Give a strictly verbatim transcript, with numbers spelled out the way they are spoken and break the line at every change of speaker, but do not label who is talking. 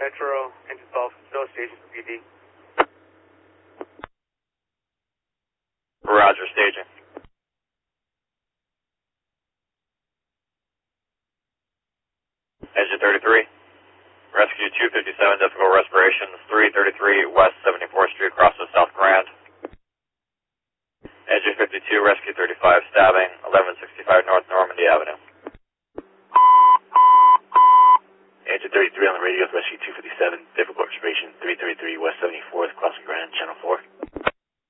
Metro, engine twelve, still station for P D.
Roger, staging. Engine thirty-three, rescue two fifty-seven, difficult respiration, three thirty-three West seventy-fourth Street, across the South Grand. Engine fifty-two, rescue thirty-five, stabbing, eleven sixty-five North Normandy Avenue.
Engine thirty-three on the radio with rescue two fifty-seven, difficult respiration, three thirty-three West seventy-fourth, crossing Grand, channel four.